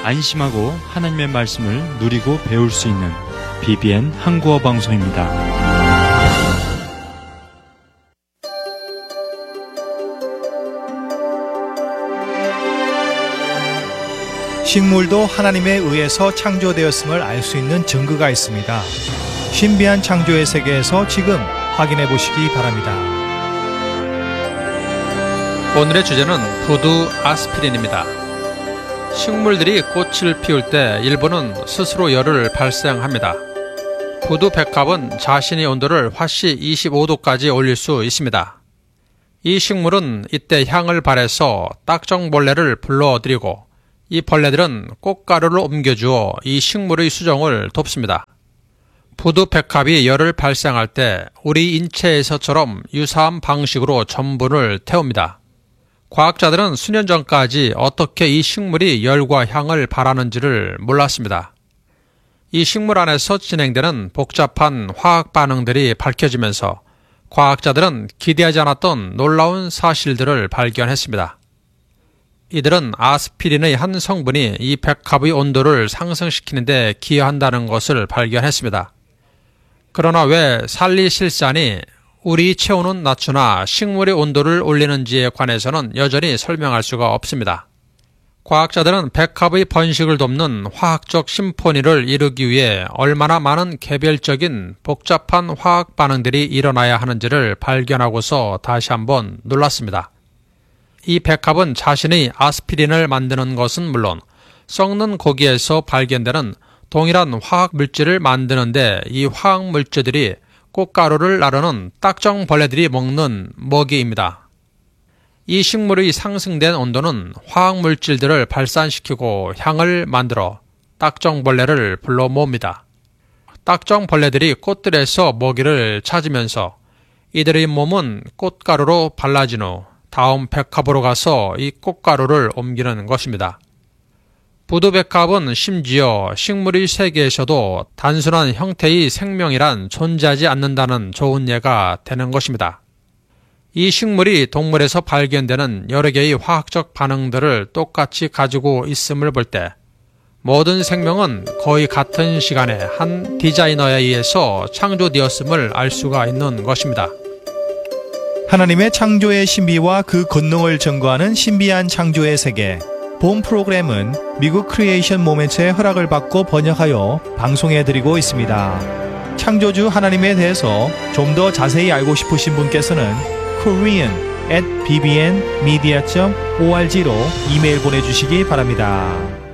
안심하고 하나님의 말씀을 누리고 배울 수 있는 BBN 한국어 방송입니다. 식물도 하나님에 의해서 창조되었음을 알 수 있는 증거가 있습니다. 신비한 창조의 세계에서 지금 확인해 보시기 바랍니다. 오늘의 주제는 부두 아스피린입니다. 식물들이 꽃을 피울 때 일부는 스스로 열을 발생합니다. 부두 백합은 자신의 온도를 화씨 25도까지 올릴 수 있습니다. 이 식물은 이때 향을 발해서 딱정벌레를 불러들이고 이 벌레들은 꽃가루를 옮겨주어 이 식물의 수정을 돕습니다. 부두 백합이 열을 발생할 때 우리 인체에서처럼 유사한 방식으로 전분을 태웁니다. 과학자들은 수년 전까지 어떻게 이 식물이 열과 향을 발하는지를 몰랐습니다. 이 식물 안에서 진행되는 복잡한 화학 반응들이 밝혀지면서 과학자들은 기대하지 않았던 놀라운 사실들을 발견했습니다. 이들은 아스피린의 한 성분이 이 백합의 온도를 상승시키는 데 기여한다는 것을 발견했습니다. 그러나 왜 살리실산이 우리 체온은 낮추나 식물의 온도를 올리는지에 관해서는 여전히 설명할 수가 없습니다. 과학자들은 백합의 번식을 돕는 화학적 심포니를 이루기 위해 얼마나 많은 개별적인 복잡한 화학 반응들이 일어나야 하는지를 발견하고서 다시 한번 놀랐습니다. 이 백합은 자신의 아스피린을 만드는 것은 물론 썩는 고기에서 발견되는 동일한 화학 물질을 만드는데 이 화학 물질들이 꽃가루를 나르는 딱정벌레들이 먹는 먹이입니다. 이 식물의 상승된 온도는 화학 물질들을 발산시키고 향을 만들어 딱정벌레를 불러 모읍니다. 딱정벌레들이 꽃들에서 먹이를 찾으면서 이들의 몸은 꽃가루로 발라진 후 다음 백합으로 가서 이 꽃가루를 옮기는 것입니다. 부두 백합은 심지어 식물의 세계에서도 단순한 형태의 생명이란 존재하지 않는다는 좋은 예가 되는 것입니다. 이 식물이 동물에서 발견되는 여러 개의 화학적 반응들을 똑같이 가지고 있음을 볼 때 모든 생명은 거의 같은 시간에 한 디자이너에 의해서 창조되었음을 알 수가 있는 것입니다. 하나님의 창조의 신비와 그 권능을 증거하는 신비한 창조의 세계. 본 프로그램은 미국 크리에이션 모멘트의 허락을 받고 번역하여 방송해드리고 있습니다. 창조주 하나님에 대해서 좀 더 자세히 알고 싶으신 분께서는 korean@bbnmedia.org로 이메일 보내주시기 바랍니다.